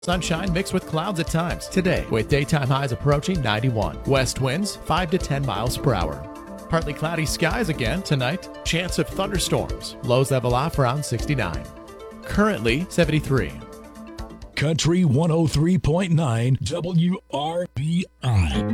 Sunshine mixed with clouds at times today, with daytime highs approaching 91. West winds 5 to 10 miles per hour. Partly cloudy skies again tonight. Chance of thunderstorms. Lows level off around 69. Currently 73. Country 103.9 WRBI.